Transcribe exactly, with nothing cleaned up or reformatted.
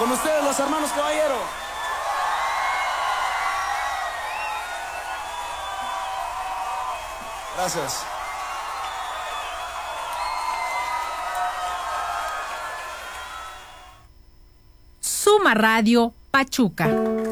Con ustedes, los hermanos Caballero. Gracias. Suma Radio Pachuca.